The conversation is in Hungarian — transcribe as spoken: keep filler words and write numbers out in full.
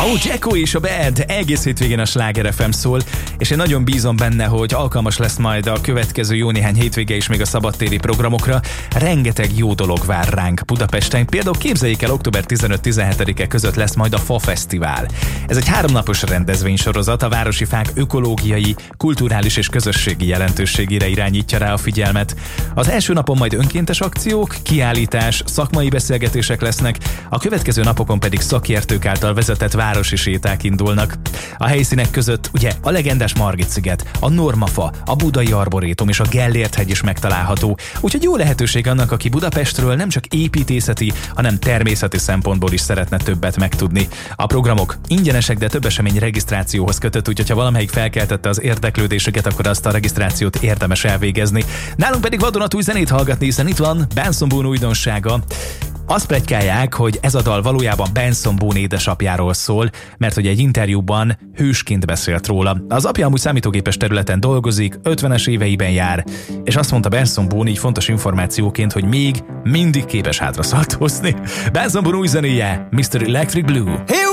Ó, Jacko és a Bad egész hétvégén a Sláger ef em szól, és én nagyon bízom benne, hogy alkalmas lesz majd a következő jó néhány hétvége is még a szabadtéri programokra. Rengeteg jó dolog vár ránk Budapesten. Például képzeljék el, október tizenöt-tizenhetedike között lesz majd a Fa Fesztivál. Ez egy háromnapos rendezvénysorozat, a városi fák ökológiai, kulturális és közösségi jelentőségére irányítja rá a figyelmet. Az első napon majd önkéntes akciók, kiállítás, szakmai beszélgetések lesznek, a következő napokon pedig szakértők által vezetett városi séták indulnak. A helyszínek között ugye a legendás Margit-sziget, a Normafa, a Budai Arborétum és a Gellért-hegy is megtalálható, úgyhogy jó lehetőség annak, aki Budapestről nem csak építészeti, hanem természeti szempontból is szeretne többet megtudni. A programok ingyenesek, de több esemény regisztrációhoz kötött, úgyhogy ha valamelyik felkeltette az érdeklődésüket, akkor azt a regisztrációt érdemes elvégezni. Nálunk pedig vadonatúj zenét hallgatni, hiszen itt van Benson Boone újdonsága. Azt pletykálják, hogy ez a dal valójában Benson Boone édesapjáról szól, mert hogy egy interjúban hősként beszélt róla. Az apja amúgy számítógépes területen dolgozik, ötvenes éveiben jár, és azt mondta Benson Boone így fontos információként, hogy még mindig képes hátraszaltózni. Benson Boone új zenéje, miszter Electric Blue.